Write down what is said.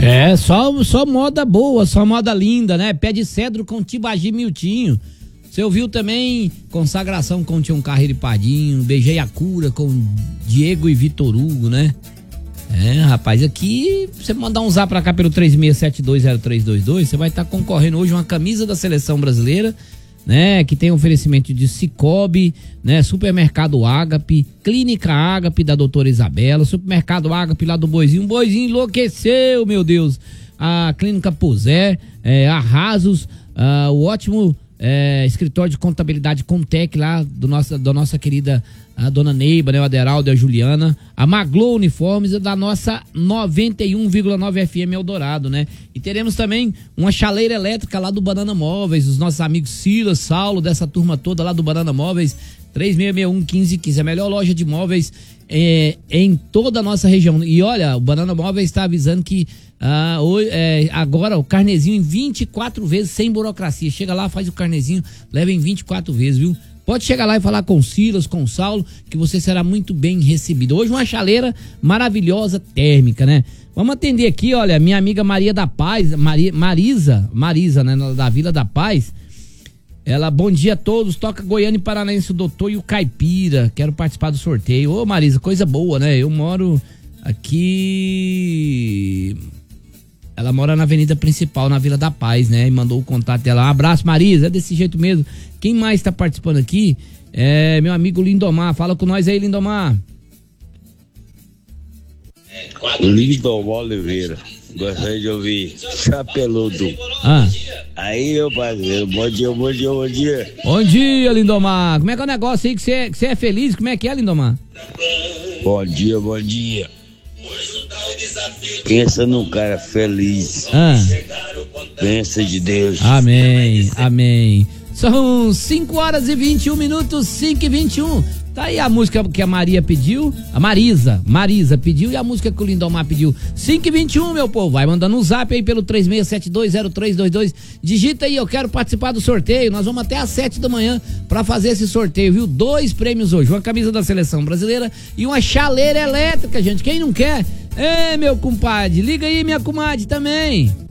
É, só moda boa, só moda linda, né? Pé de cedro com Tibagi Miltinho. Você ouviu também Consagração com Tião Carreiro e Padinho, Beijei a Cura com Diego e Vitor Hugo, né? É, rapaz, aqui você mandar um zap pra cá pelo 36720322, você vai estar concorrendo hoje uma camisa da Seleção Brasileira, né? Que tem oferecimento de Cicobi, né? Supermercado Ágape, Clínica Ágape da doutora Isabela, Supermercado Ágape lá do Boizinho. O Boizinho enlouqueceu, meu Deus. A Clínica Pusé, Arrasos, o ótimo escritório de contabilidade Contec lá da nossa querida a dona Neiba, né, o Aderaldo e a Juliana, a Maglo Uniformes da nossa 91,9 FM Eldorado, né? E teremos também uma chaleira elétrica lá do Banana Móveis, os nossos amigos Silas, Saulo, dessa turma toda lá do Banana Móveis, 3661-1515, a melhor loja de móveis em toda a nossa região. E olha, o Banana Móveis está avisando que agora o carnezinho em 24 vezes sem burocracia. Chega lá, faz o carnezinho, leva em 24 vezes, viu? Pode chegar lá e falar com o Silas, com o Saulo, que você será muito bem recebido. Hoje uma chaleira maravilhosa térmica, né? Vamos atender aqui, olha, minha amiga Maria da Paz, Marisa, né, da Vila da Paz. Ela, bom dia a todos, toca Goiânia e Paranaense, o Doutor e o Caipira. Quero participar do sorteio. Ô Marisa, coisa boa, né? Eu moro aqui... Ela mora na Avenida Principal, na Vila da Paz, né? E mandou o contato dela. Um abraço, Marisa, é desse jeito mesmo. Quem mais tá participando aqui é meu amigo Lindomar. Fala com nós aí, Lindomar. Lindomar Oliveira. Gostaria de ouvir Chapeludo. Aí, meu parceiro, bom dia. Bom dia, Lindomar. Como é que é o negócio aí que você é feliz? Como é que é, Lindomar? Bom dia. Pensa num cara feliz. Pensa de Deus. Amém. São 5 horas e 21 minutos, 5h21. Tá aí a música que a Maria pediu, a Marisa pediu, e a música que o Lindomar pediu. 5h21, meu povo, vai mandando um zap aí pelo 36720322. Digita aí, eu quero participar do sorteio. Nós vamos até às 7 da manhã pra fazer esse sorteio, viu? 2 prêmios hoje, uma camisa da Seleção Brasileira e uma chaleira elétrica, gente. Quem não quer? Meu compadre, liga aí, minha comadre também.